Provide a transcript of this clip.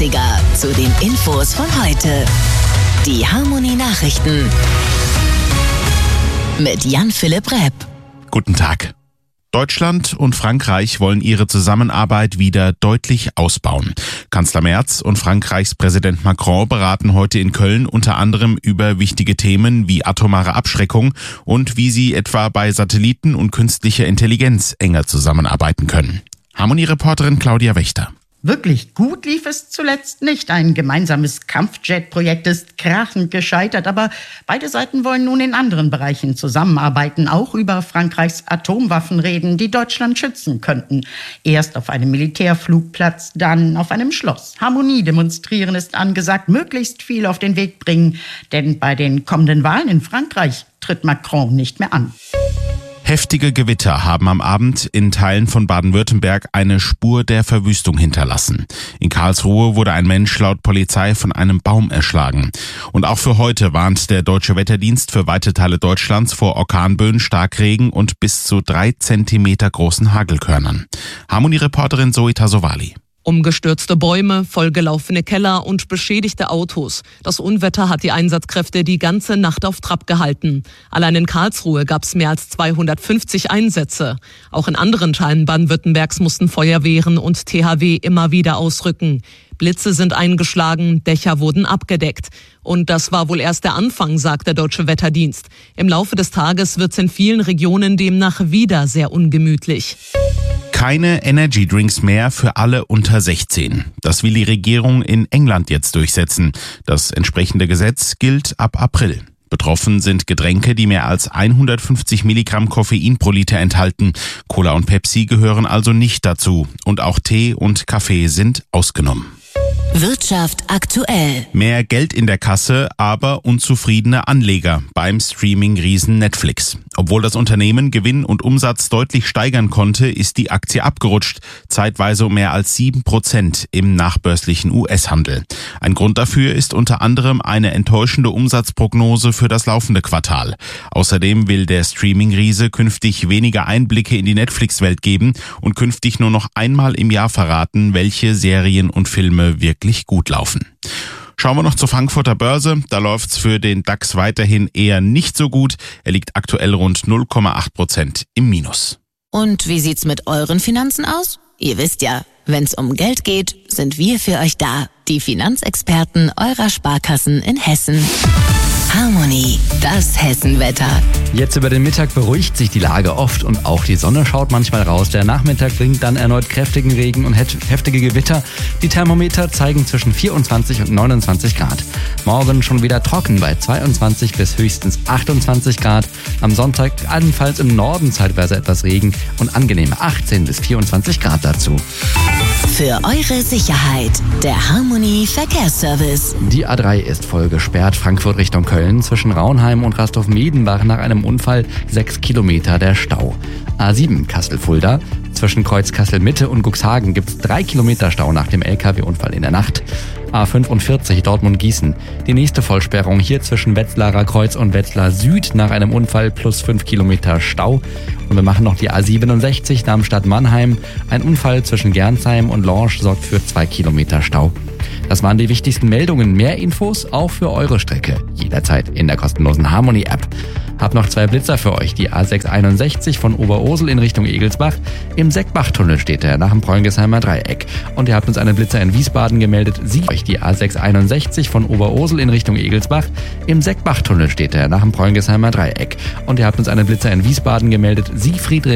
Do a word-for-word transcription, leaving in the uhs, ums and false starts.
Klassiker zu den Infos von heute. Die Harmony Nachrichten mit Jan-Philipp Repp. Guten Tag. Deutschland und Frankreich wollen ihre Zusammenarbeit wieder deutlich ausbauen. Kanzler Merz und Frankreichs Präsident Macron beraten heute in Köln unter anderem über wichtige Themen wie atomare Abschreckung und wie sie etwa bei Satelliten und künstlicher Intelligenz enger zusammenarbeiten können. Harmony-Reporterin Claudia Wächter. Wirklich gut lief es zuletzt nicht. Ein gemeinsames Kampfjet-Projekt ist krachend gescheitert, aber beide Seiten wollen nun in anderen Bereichen zusammenarbeiten, auch über Frankreichs Atomwaffen reden, die Deutschland schützen könnten. Erst auf einem Militärflugplatz, dann auf einem Schloss. Harmonie demonstrieren ist angesagt, möglichst viel auf den Weg bringen, denn bei den kommenden Wahlen in Frankreich tritt Macron nicht mehr an. Heftige Gewitter haben am Abend in Teilen von Baden-Württemberg eine Spur der Verwüstung hinterlassen. In Karlsruhe wurde ein Mensch laut Polizei von einem Baum erschlagen. Und auch für heute warnt der Deutsche Wetterdienst für weite Teile Deutschlands vor Orkanböen, Starkregen und bis zu drei Zentimeter großen Hagelkörnern. Harmony-Reporterin Zoe Tasovali. Umgestürzte Bäume, vollgelaufene Keller und beschädigte Autos. Das Unwetter hat die Einsatzkräfte die ganze Nacht auf Trab gehalten. Allein in Karlsruhe gab es mehr als zweihundertfünfzig Einsätze. Auch in anderen Teilen Baden-Württembergs mussten Feuerwehren und T H W immer wieder ausrücken. Blitze sind eingeschlagen, Dächer wurden abgedeckt. Und das war wohl erst der Anfang, sagt der Deutsche Wetterdienst. Im Laufe des Tages wird es in vielen Regionen demnach wieder sehr ungemütlich. Keine Energy-Drinks mehr für alle unter sechzehn. Das will die Regierung in England jetzt durchsetzen. Das entsprechende Gesetz gilt ab April. Betroffen sind Getränke, die mehr als hundertfünfzig Milligramm Koffein pro Liter enthalten. Cola und Pepsi gehören also nicht dazu. Und auch Tee und Kaffee sind ausgenommen. Wirtschaft aktuell. Mehr Geld in der Kasse, aber unzufriedene Anleger beim Streaming-Riesen Netflix. Obwohl das Unternehmen Gewinn und Umsatz deutlich steigern konnte, ist die Aktie abgerutscht, zeitweise um mehr als sieben Prozent im nachbörslichen U S-Handel. Ein Grund dafür ist unter anderem eine enttäuschende Umsatzprognose für das laufende Quartal. Außerdem will der Streaming-Riese künftig weniger Einblicke in die Netflix-Welt geben und künftig nur noch einmal im Jahr verraten, welche Serien und Filme wirklich gut laufen. Schauen wir noch zur Frankfurter Börse. Da läuft's für den DAX weiterhin eher nicht so gut. Er liegt aktuell rund null Komma acht Prozent im Minus. Und wie sieht's mit euren Finanzen aus? Ihr wisst ja, wenn's um Geld geht, sind wir für euch da. Die Finanzexperten eurer Sparkassen in Hessen. Harmony, das Hessenwetter. Jetzt über den Mittag beruhigt sich die Lage oft und auch die Sonne schaut manchmal raus. Der Nachmittag bringt dann erneut kräftigen Regen und heftige Gewitter. Die Thermometer zeigen zwischen vierundzwanzig und neunundzwanzig Grad. Morgen schon wieder trocken bei zweiundzwanzig bis höchstens achtundzwanzig Grad. Am Sonntag allenfalls im Norden zeitweise etwas Regen und angenehme achtzehn bis vierundzwanzig Grad dazu. Für eure Sicherheit, der Harmony Verkehrsservice. Die A drei ist voll gesperrt, Frankfurt Richtung Köln. Zwischen Raunheim und Rastorf-Miedenbach nach einem Unfall sechs Kilometer der Stau. A sieben Kassel-Fulda. Zwischen Kreuz Kassel-Mitte und Cuxhagen gibt es drei Kilometer Stau nach dem L K W-Unfall in der Nacht. A fünfundvierzig Dortmund-Gießen. Die nächste Vollsperrung hier zwischen Wetzlarer Kreuz und Wetzlar Süd nach einem Unfall plus fünf Kilometer Stau. Und wir machen noch die A siebenundsechzig Darmstadt-Mannheim. Ein Unfall zwischen Gernsheim und Lorsch sorgt für zwei Kilometer Stau. Das waren die wichtigsten Meldungen. Mehr Infos auch für eure Strecke. Jederzeit in der kostenlosen Harmony-App. Hab noch zwei Blitzer für euch. Die A sechshunderteinundsechzig von Oberursel in Richtung Egelsbach. Im Seckbach-Tunnel steht er nach dem Preungesheimer Dreieck. Und ihr habt uns einen Blitzer in Wiesbaden gemeldet. Sie euch die A sechshunderteinundsechzig von Oberursel in Richtung Egelsbach. Im Seckbach-Tunnel steht er nach dem Preungesheimer Dreieck. Und ihr habt uns einen Blitzer in Wiesbaden gemeldet. Siegfried